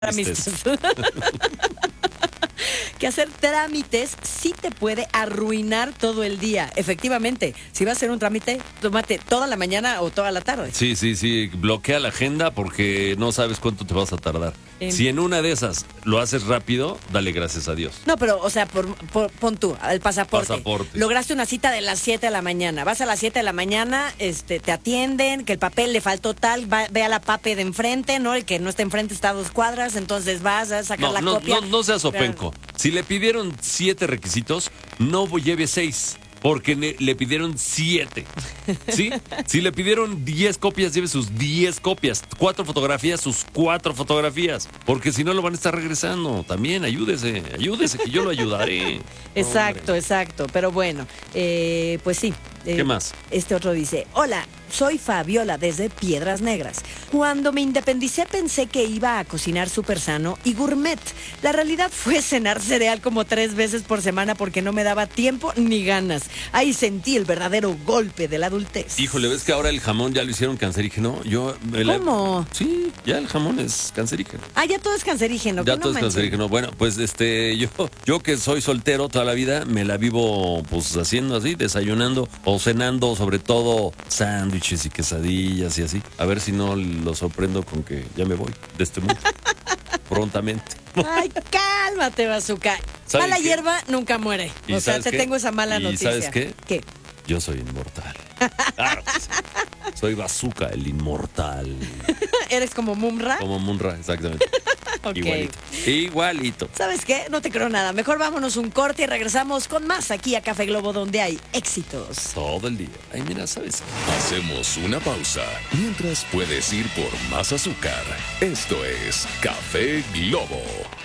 Trámites. Que hacer trámites sí te puede arruinar todo el día. Efectivamente, si vas a hacer un trámite, tómate toda la mañana o toda la tarde. Sí, bloquea la agenda porque no sabes cuánto te vas a tardar. Si en una de esas lo haces rápido, dale gracias a Dios. No, pero, o sea, pon tú, el pasaporte. Lograste una cita de las 7 de la mañana. Vas a las 7 de la mañana, te atienden, que el papel le faltó tal, ve a la pape de enfrente, ¿no? El que no está enfrente está a 2 cuadras, entonces vas a sacar la copia. No seas openco. Si le pidieron 7 requisitos, no lleve 6. Porque le pidieron 7. ¿Sí? Si le pidieron 10 copias, lleve sus 10 copias. 4 fotografías, sus 4 fotografías. Porque si no lo van a estar regresando. También ayúdese, que yo lo ayudaré. Exacto. Pero bueno, pues sí. ¿Qué más? Este otro dice: hola, soy Fabiola desde Piedras Negras. Cuando me independicé pensé que iba a cocinar súper sano y gourmet. La realidad fue cenar cereal como 3 veces por semana porque no me daba tiempo ni ganas. Ahí sentí el verdadero golpe de la adultez. Híjole, ¿ves que ahora el jamón ya lo hicieron cancerígeno? ¿Cómo? Sí, ya el jamón es cancerígeno. Ah, ya todo es cancerígeno. Ya todo es cancerígeno. Bueno, pues yo que soy soltero toda la vida, me la vivo pues haciendo así, desayunando o cenando, sobre todo sándwiches y quesadillas y así. A ver si no lo sorprendo con que ya me voy de este mundo. Prontamente. Ay, cálmate, Bazooka. Mala hierba nunca muere. O sea, te tengo esa mala noticia. ¿Y sabes qué? ¿Qué? Yo soy inmortal. Claro que sí. Soy Bazooka, el inmortal. ¿Eres como Mumra? Como Mumra, exactamente. Okay. Igualito. ¿Sabes qué? No te creo nada. Mejor vámonos un corte y regresamos con más aquí a Café Globo, donde hay éxitos. Todo el día. Ay, mira, ¿sabes? Hacemos una pausa. Mientras puedes ir por más azúcar. Esto es Café Globo.